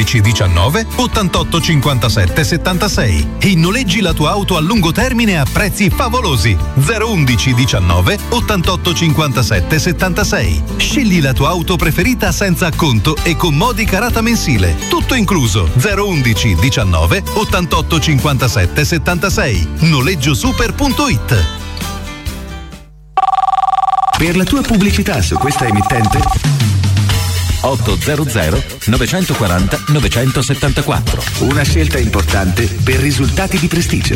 011 19 88 57 76 e noleggi la tua auto a lungo termine a prezzi favolosi. 011 19 88 57 76. Scegli la tua auto preferita senza acconto e con modica rata mensile. Tutto incluso. 011 19 88 57 76. Noleggiosuper.it. Per la tua pubblicità su questa emittente 800 940 974. Una scelta importante per risultati di prestigio.